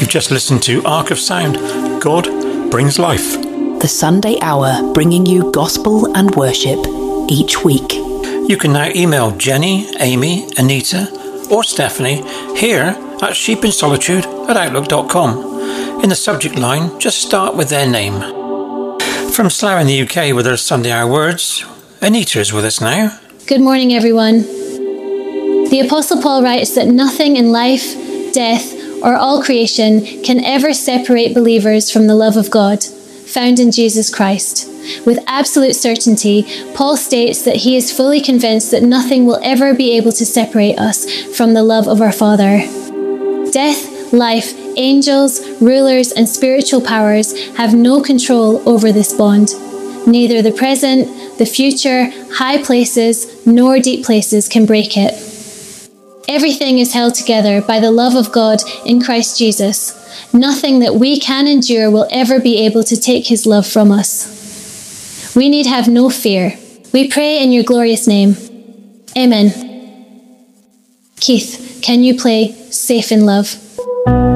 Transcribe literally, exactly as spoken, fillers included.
You've just listened to Ark of Sound. God brings life. The Sunday Hour, bringing you gospel and worship each week. You can now email Jenny, Amy, Anita, or Stephanie here at sheep in solitude at outlook dot com. In the subject line, just start with their name. From Slough in the U K with her Sunday Hour words, Anita is with us now. Good morning, everyone. The Apostle Paul writes that nothing in life, death, or all creation can ever separate believers from the love of God, found in Jesus Christ. With absolute certainty, Paul states that he is fully convinced that nothing will ever be able to separate us from the love of our Father. Death, life, angels, rulers, and spiritual powers have no control over this bond. Neither the present, the future, high places, nor deep places can break it. Everything is held together by the love of God in Christ Jesus. Nothing that we can endure will ever be able to take his love from us. We need have no fear. We pray in your glorious name. Amen. Keith, can you play Safe in Love?